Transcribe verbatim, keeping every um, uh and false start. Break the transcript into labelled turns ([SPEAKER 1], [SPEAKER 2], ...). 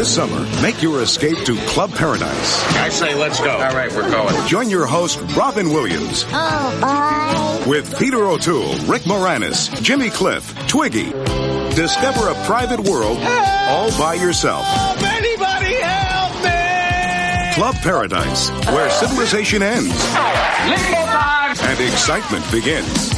[SPEAKER 1] This summer, make your escape to Club Paradise.
[SPEAKER 2] I say let's go. All right, we're going.
[SPEAKER 1] Join your host, Robin Williams.
[SPEAKER 3] Oh, bye.
[SPEAKER 1] With Peter O'Toole, Rick Moranis, Jimmy Cliff, Twiggy. Discover a private world help! All by yourself.
[SPEAKER 4] Help! Anybody help me!
[SPEAKER 1] Club Paradise, where civilization ends.
[SPEAKER 2] Limbo time!
[SPEAKER 1] And excitement begins.